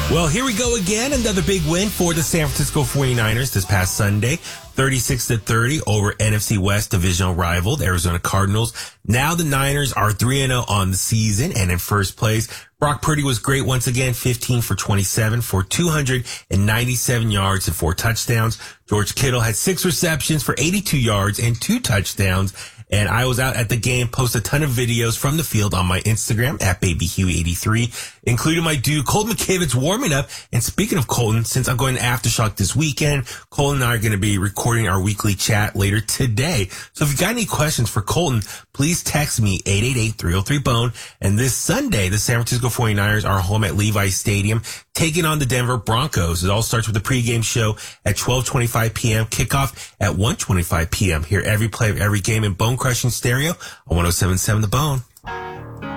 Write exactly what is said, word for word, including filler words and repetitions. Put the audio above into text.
Well, here we go again. Another big win for the San Francisco forty-niners this past Sunday. thirty-six to thirty over N F C West divisional rival, the Arizona Cardinals. Now the Niners are three and oh on the season and in first place. Brock Purdy was great once again, fifteen for twenty-seven for two hundred ninety-seven yards and four touchdowns. George Kittle had six receptions for eighty-two yards and two touchdowns. And I was out at the game, posted a ton of videos from the field on my Instagram at baby huey eighty-three, including my dude Colton McKivitz warming up. And speaking of Colton, since I'm going to Aftershock this weekend, Colton and I are going to be recording our weekly chat later today. So if you got any questions for Colton, please text me eight eight eight, three oh three, bone. And this Sunday, the San Francisco forty-niners are home at Levi Stadium, taking on the Denver Broncos. It all starts with the pregame show at twelve twenty-five p.m., kickoff at one twenty-five p.m. Hear every play of every game in bone crushing stereo on one oh seven point seven The Bone.